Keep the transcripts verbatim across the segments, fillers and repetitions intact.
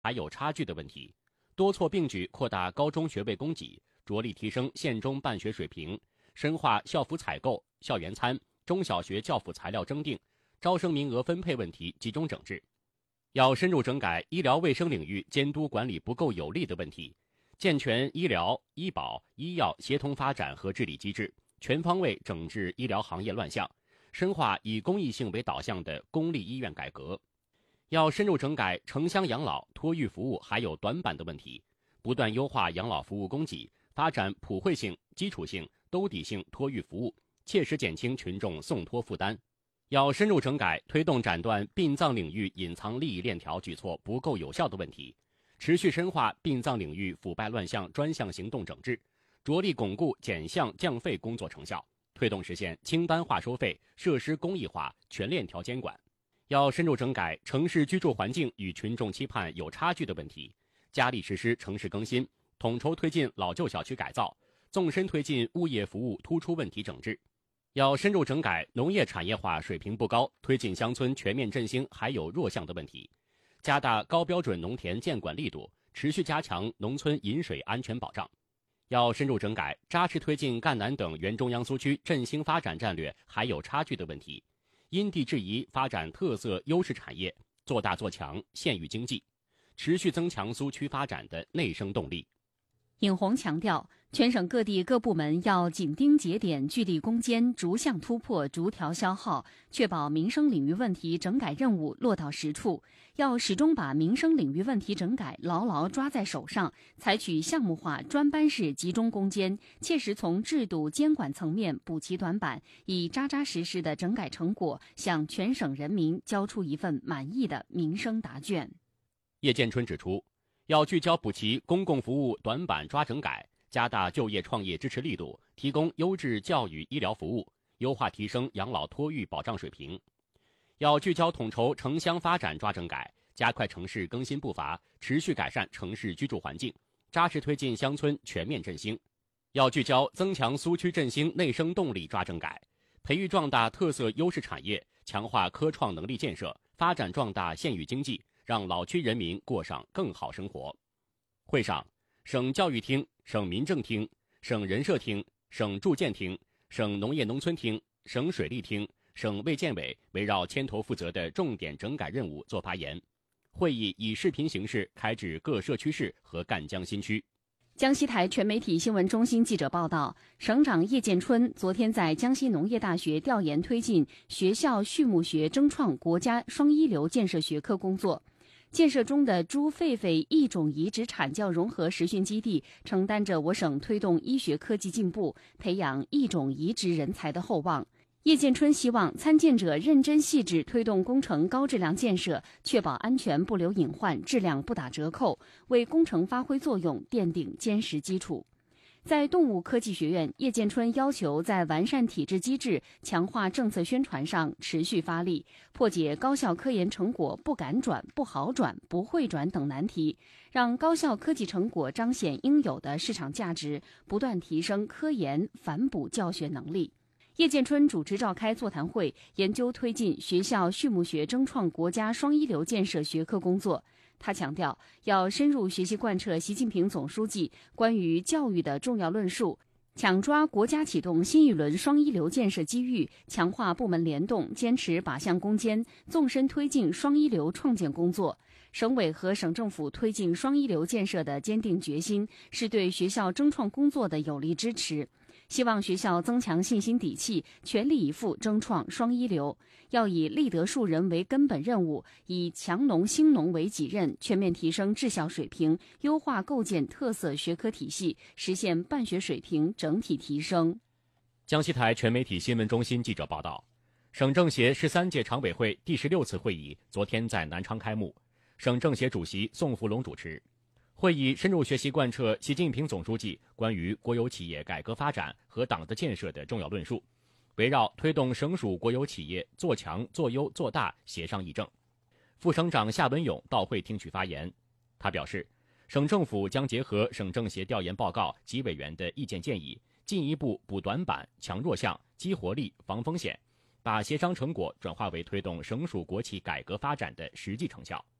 还有差距的问题，多措并举扩大高中学位供给，着力提升县中办学水平，深化校服采购、校园餐、中小学教辅材料征订、招生名额分配问题集中整治。要深入整改医疗卫生领域监督管理不够有力的问题，健全医疗、医保、医药协同发展和治理机制，全方位整治医疗行业乱象，深化以公益性为导向的公立医院改革。要深入整改城乡养老、托育服务还有短板的问题，不断优化养老服务供给，发展普惠性、基础性、兜底性托育服务，切实减轻群众送托负担。要深入整改推动斩断殡葬领域隐藏利益链条举措不够有效的问题，持续深化殡葬领域腐败乱象专项行动整治，着力巩固减项降费工作成效，推动实现清单化收费、设施公益化、全链条监管。要深入整改城市居住环境与群众期盼有差距的问题，加力实施城市更新，统筹推进老旧小区改造，纵深推进物业服务突出问题整治。要深入整改农业产业化水平不高、推进乡村全面振兴还有弱项的问题，加大高标准农田监管力度，持续加强农村饮水安全保障。要深入整改扎实推进赣南等原中央苏区振兴发展战略还有差距的问题，因地制宜发展特色优势产业，做大做强县域经济，持续增强苏区发展的内生动力。 尹红强调，全省各地各部门要紧盯节点，聚力攻坚，逐项突破，逐条消耗，确保民生领域问题整改任务落到实处。要始终把民生领域问题整改牢牢抓在手上，采取项目化、专班式集中攻坚，切实从制度监管层面补齐短板，以扎扎实实的整改成果向全省人民交出一份满意的民生答卷。 叶建春指出，要聚焦补齐公共服务短板抓整改，加大就业创业支持力度，提供优质教育医疗服务，优化提升养老托育保障水平。要聚焦统筹城乡发展抓整改，加快城市更新步伐，持续改善城市居住环境，扎实推进乡村全面振兴。要聚焦增强苏区振兴内生动力抓整改，培育壮大特色优势产业，强化科创能力建设，发展壮大县域经济，让老区人民过上更好生活。会上，省教育厅、省民政厅、省人社厅、省住建厅、省农业农村厅、省水利厅、省卫健委围绕牵头负责的重点整改任务作发言。会议以视频形式开至各社区市和赣江新区。 江西台全媒体新闻中心记者报道，省长叶建春昨天在江西农业大学调研推进学校畜牧学争创国家双一流建设学科工作。建设中的猪狒狒异种移植产教融合实训基地，承担着我省推动医学科技进步、培养异种移植人才的厚望。叶建春希望参建者认真细致推动工程高质量建设，确保安全不留隐患，质量不打折扣，为工程发挥作用奠定坚实基础。在动物科技学院，叶建春要求在完善体制机制、强化政策宣传上持续发力，破解高校科研成果不敢转、不好转、不会转等难题，让高校科技成果彰显应有的市场价值，不断提升科研反哺教学能力。叶建春主持召开座谈会，研究推进学校畜牧学争创国家双一流建设学科工作。他强调，要深入学习贯彻习近平总书记关于教育的重要论述，抢抓国家启动新一轮双一流建设机遇，强化部门联动，坚持靶向攻坚，纵深推进双一流创建工作。省委和省政府推进双一流建设的坚定决心，是对学校争创工作的有力支持。希望学校增强信心底气，全力以赴争创双一流。要以立德树人为根本任务，以强农兴农为己任，全面提升治校水平，优化构建特色学科体系，实现办学水平整体提升。 江西台全媒体新闻中心记者报道，省政协十三届常委会第十六次会议昨天在南昌开幕，省政协主席宋福龙主持。会议深入学习贯彻习近平总书记关于国有企业改革发展和党的建设的重要论述，围绕推动省属国有企业做强、做优、做大协商议政。副省长夏文勇到会听取发言，他表示，省政府将结合省政协调研报告及委员的意见建议，进一步补短板、强弱项、激活力、防风险，把协商成果转化为推动省属国企改革发展的实际成效。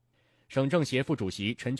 省政协副主席陈